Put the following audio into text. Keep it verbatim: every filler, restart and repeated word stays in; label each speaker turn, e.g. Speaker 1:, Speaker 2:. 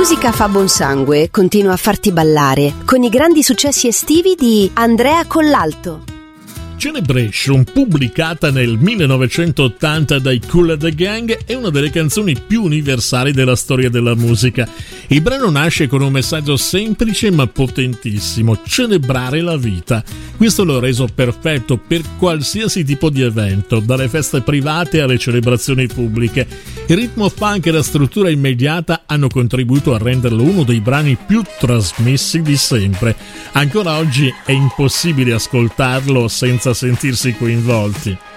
Speaker 1: musica fa buon sangue, continua a farti ballare con i grandi successi estivi di Andrea Collalto.
Speaker 2: Celebration, pubblicata nel millenovecentottanta dai Kool and the Gang, è una delle canzoni più universali della storia della musica. Il brano nasce con un messaggio semplice ma potentissimo: celebrare la vita. Questo l'ha reso perfetto per qualsiasi tipo di evento, dalle feste private alle celebrazioni pubbliche. Il ritmo funk e la struttura immediata hanno contribuito a renderlo uno dei brani più trasmessi di sempre. Ancora oggi è impossibile ascoltarlo senza sentirsi coinvolti.